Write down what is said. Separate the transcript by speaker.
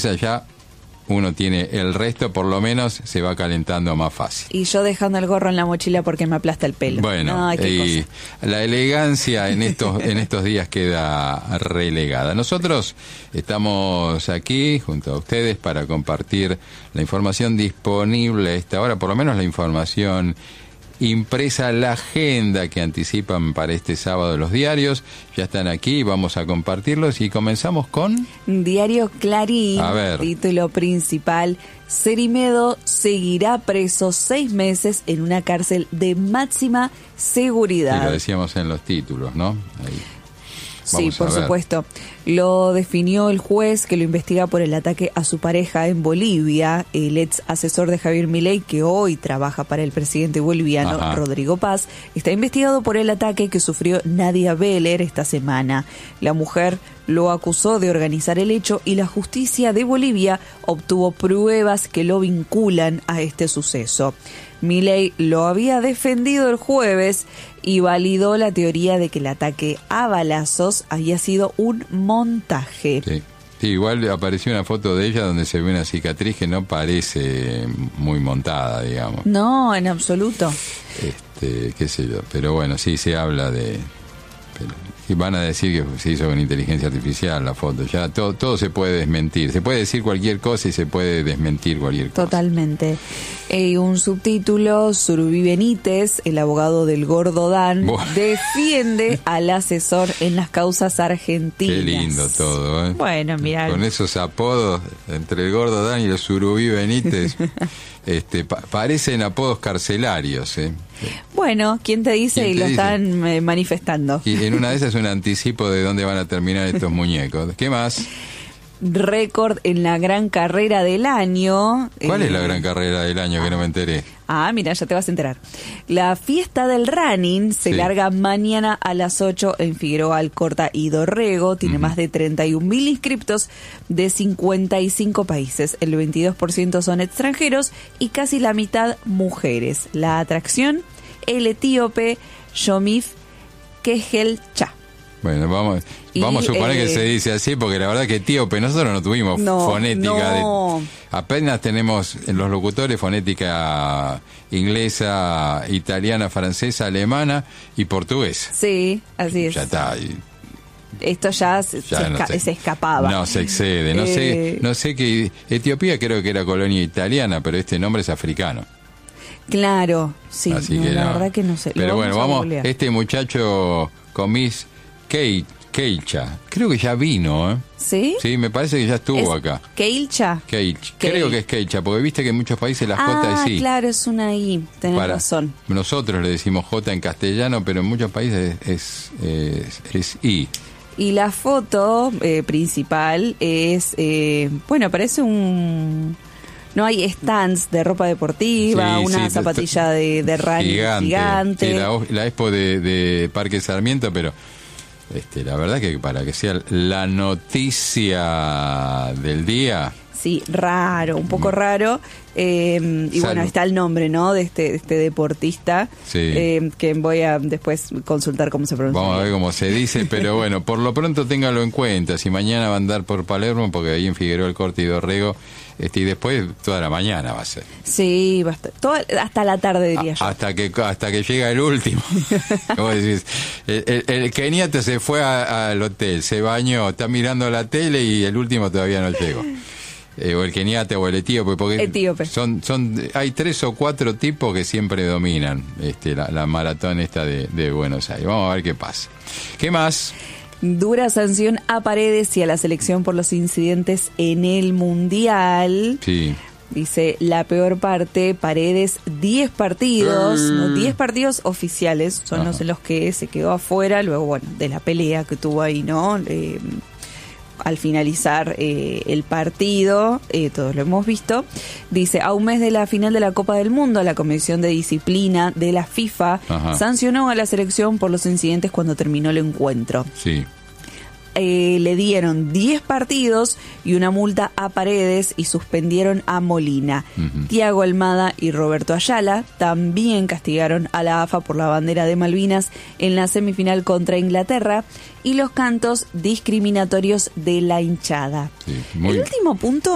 Speaker 1: empieza ya, uno tiene el resto, por lo menos se va calentando más fácil.
Speaker 2: Y yo dejando el gorro en la mochila porque me aplasta el pelo.
Speaker 1: Bueno, y la elegancia en estos días queda relegada. Nosotros estamos aquí junto a ustedes para compartir la información disponible a esta hora, por lo menos la información impresa, la agenda que anticipan para este sábado los diarios. Ya están aquí, vamos a compartirlos y comenzamos con...
Speaker 2: Diario Clarín, título principal: Cerimedo seguirá preso 6 meses en una cárcel de máxima seguridad.
Speaker 1: Sí, lo decíamos en los títulos, ¿no? Ahí.
Speaker 2: Sí, por supuesto. Lo definió el juez que lo investiga por el ataque a su pareja en Bolivia, el ex asesor de Javier Milei, que hoy trabaja para el presidente boliviano, Rodrigo Paz. Está investigado por el ataque que sufrió Nadia Beller esta semana. La mujer lo acusó de organizar el hecho y la justicia de Bolivia obtuvo pruebas que lo vinculan a este suceso. Milei lo había defendido el jueves y validó la teoría de que el ataque a balazos había sido un montaje.
Speaker 1: Sí. Sí, igual apareció una foto de ella donde se ve una cicatriz que no parece muy montada, digamos.
Speaker 2: No, en absoluto.
Speaker 1: Qué sé yo, pero bueno, sí se habla de... Y van a decir que se hizo con inteligencia artificial la foto. Ya todo se puede desmentir. Se puede decir cualquier cosa y se puede desmentir cualquier cosa.
Speaker 2: Totalmente. Un subtítulo: Surubí Benítez, el abogado del Gordo Dan, defiende al asesor en las causas argentinas.
Speaker 1: Qué lindo todo, ¿eh?
Speaker 2: Bueno, mirá.
Speaker 1: Con esos apodos entre el Gordo Dan y el Surubí Benítez, parecen apodos carcelarios, ¿eh?
Speaker 2: Bueno, ¿quién te dice? Y lo están manifestando.
Speaker 1: Y en una de esas es un anticipo de dónde van a terminar estos muñecos. ¿Qué más?
Speaker 2: Récord en la gran carrera del año.
Speaker 1: ¿Cuál es la gran carrera del año que no me enteré?
Speaker 2: Mira, ya te vas a enterar. La fiesta del running se larga mañana a las 8 en Figueroa Alcorta y Dorrego. Tiene más de 31.000 inscriptos de 55 países. El 22% son extranjeros y casi la mitad mujeres. La atracción, el etíope Shomif Kehelcha.
Speaker 1: Bueno, vamos a suponer que se dice así, porque la verdad que etíope, nosotros no tuvimos fonética. Apenas tenemos en los locutores fonética inglesa, italiana, francesa, alemana y portuguesa.
Speaker 2: Sí, así es.
Speaker 1: Ya está.
Speaker 2: Esto ya se escapaba.
Speaker 1: No, se excede. No sé que Etiopía creo que era colonia italiana, pero este nombre es africano.
Speaker 2: Claro, sí.
Speaker 1: Así que
Speaker 2: la verdad que no sé.
Speaker 1: Pero bueno, vamos, este muchacho con Miss Keilcha, creo que ya vino, ¿eh?
Speaker 2: ¿Sí?
Speaker 1: Sí, me parece que ya estuvo acá.
Speaker 2: ¿Keilcha?
Speaker 1: Creo que es Keilcha, porque viste que en muchos países la J es I.
Speaker 2: Claro, es una I, tenés razón.
Speaker 1: Nosotros le decimos J en castellano, pero en muchos países es I.
Speaker 2: Y la foto principal es, parece un... No hay stands de ropa deportiva, una zapatilla de running gigante.
Speaker 1: Sí, la expo de Parque Sarmiento, pero la verdad que para que sea la noticia del día... Sí,
Speaker 2: raro, un poco raro. Y bueno, está el nombre, ¿no? De este deportista, que voy a después consultar cómo se pronuncia.
Speaker 1: Vamos a ver cómo se dice, pero bueno, por lo pronto téngalo en cuenta. Si mañana va a andar por Palermo, porque ahí en Figueroa Alcorta y Dorrego, y después toda la mañana va a ser.
Speaker 2: Sí, hasta la tarde, diría yo.
Speaker 1: Hasta que llega el último. ¿Cómo decís? El keniata se fue al hotel, se bañó, está mirando la tele y el último todavía no llegó. O el keniata o el etíope, porque hay 3 o 4 tipos que siempre dominan la maratón esta de Buenos Aires. Vamos a ver qué pasa. ¿Qué más?
Speaker 2: Dura sanción a Paredes y a la selección por los incidentes en el Mundial.
Speaker 1: Sí.
Speaker 2: Dice la peor parte: Paredes 10 partidos, 10 partidos oficiales son los que se quedó afuera, luego de la pelea que tuvo ahí, ¿no? Al finalizar el partido, todos lo hemos visto. Dice, a un mes de la final de la Copa del Mundo, la Comisión de Disciplina de la FIFA sancionó a la selección por los incidentes cuando terminó el encuentro.
Speaker 1: Sí.
Speaker 2: Le dieron 10 partidos y una multa a Paredes y suspendieron a Molina. Thiago Almada y Roberto Ayala también castigaron a la AFA por la bandera de Malvinas en la semifinal contra Inglaterra y los cantos discriminatorios de la hinchada.
Speaker 1: Sí,
Speaker 2: el último punto